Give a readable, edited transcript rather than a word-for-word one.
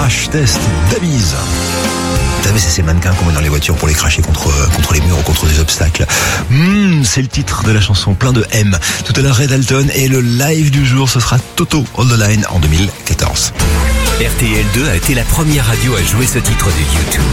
Crash Test d'Abiz. Vous savez, c'est ces mannequins qu'on met dans les voitures pour les cracher contre les murs ou contre des obstacles. C'est le titre de la chanson, plein de M. Tout à l'heure, Red Alton, et le live du jour, ce sera Toto on the Line en 2014. RTL2 a été la première radio à jouer ce titre de YouTube.